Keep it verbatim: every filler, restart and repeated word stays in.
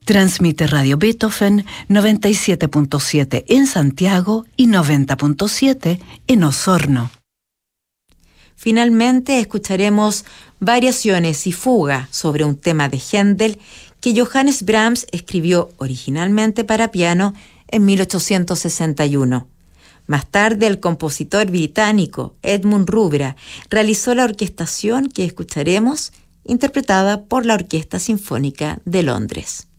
Transmite Radio Beethoven noventa y siete punto siete en Santiago y noventa punto siete en Osorno. Finalmente escucharemos variaciones y fuga sobre un tema de Händel que Johannes Brahms escribió originalmente para piano en mil ochocientos sesenta y uno. Más tarde, el compositor británico Edmund Rubra realizó la orquestación que escucharemos, interpretada por la Orquesta Sinfónica de Londres.